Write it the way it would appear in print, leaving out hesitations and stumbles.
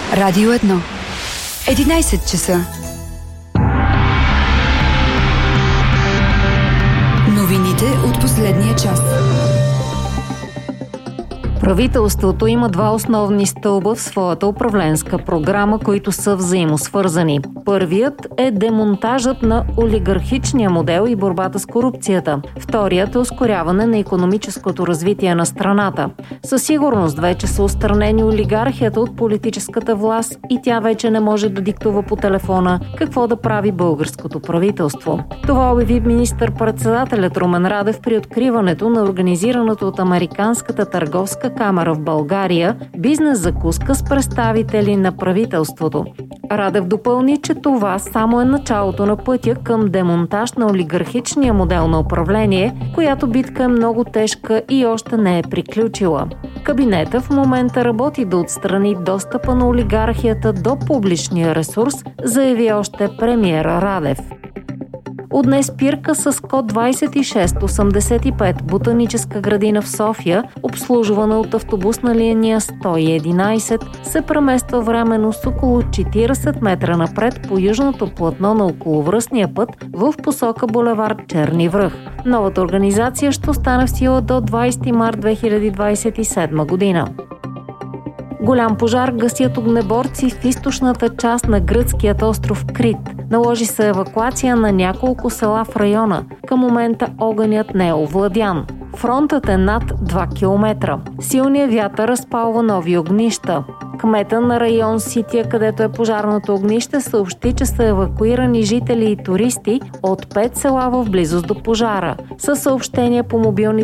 Радио 1. 11 часа. Новините от последния час. Правителството има два основни стълба в своята управленска програма, които са взаимосвързани. Първият е демонтажът на олигархичния модел и борбата с корупцията. Вторият е ускоряване на икономическото развитие на страната. Със сигурност вече са отстранени олигархията от политическата власт и тя вече не може да диктува по телефона какво да прави българското правителство. Това обяви министър-председателят Румен Радев при откриването на организираното от Американската търговска камара в България бизнес закуска с представители на правителството. Радев допълни, че това само е началото на пътя към демонтаж на олигархичния модел на управление, която битка е много тежка и още не е приключила. Кабинета в момента работи да отстрани достъпа на олигархията до публичния ресурс, заяви още премиера Радев. От днес спирка с код 2685 Ботаническа градина в София, обслужвана от автобусна линия 111, се премества временно с около 40 метра напред по южното платно на околовръстния път в посока булевард Черни връх. Новата организация ще остане в сила до 20 март 2027 година. Голям пожар гасят огнеборци в източната част на гръцкият остров Крит. Наложи се евакуация на няколко села в района. Към момента огънят не е овладян. Фронтът е над 2 км. Силният вятър разпалва нови огнища. Кмета на район Сития, където е пожарното огнище, съобщи, че са евакуирани жители и туристи от 5 села в близост до пожара. Със съобщения по мобилни